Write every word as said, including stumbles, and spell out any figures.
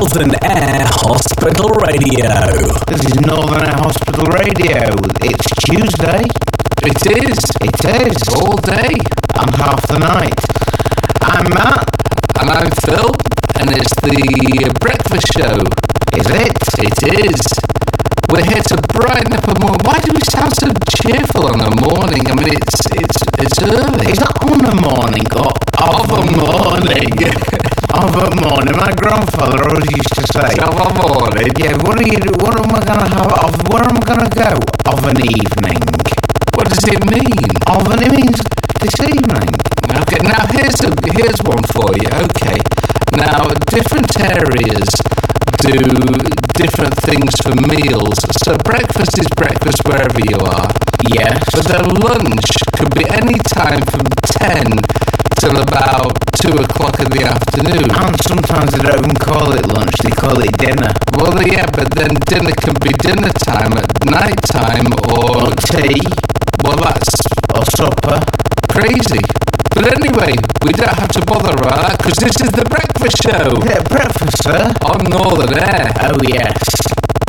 Northern Air Hospital Radio. This is Northern Air Hospital Radio. It's Tuesday. It is. It is. All day. And half the night. I'm Matt. And I'm Phil. And it's the breakfast show. Is it? It is. We're here to brighten up a morning. Why do we sound so cheerful on a morning? I mean, it's it's it's early. It's not on a morning, or of, Of a morning. Of a morning. My grandfather always used to say, Of a morning. yeah, what are you, what am I going to have, of, where am I going to go? Of an evening. What does it mean? Of an, it means this evening. Okay, now here's a, here's one for you. Okay, now different areas do different things for meals. So breakfast is breakfast wherever you are. Yes. But then lunch could be any time from ten till about two o'clock in the afternoon. And sometimes they don't even call it lunch, they call it dinner. Well, yeah, but then dinner can be dinner time at night time or... Or tea. Well, that's Or supper. crazy. But anyway, we don't have to bother about that because this is the breakfast show Yeah, breakfast, sir. on Northern Air. Oh, yes.